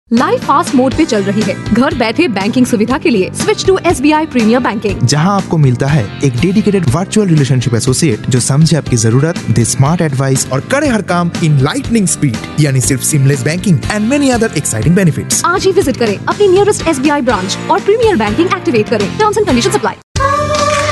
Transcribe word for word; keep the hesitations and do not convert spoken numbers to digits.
Life fast mode पे चल रही है। घर बैठे बैंकिंग सुविधा के लिए switch to S B I premiere banking, जहां आपको मिलता है एक डेडिकेटेड वर्चुअल रिलेशनशिप एसोसिएट जो समझे आपकी जरूरत, दे स्मार्ट एडवाइस और करे हर काम इन लाइटनिंग स्पीड, यानी सिर्फ seamless banking and many other exciting benefits. आज ही विजिट करें अपनी nearest S B I branch और प्रीमियर बैंकिंग एक्टिवेट करें। Terms and conditions apply.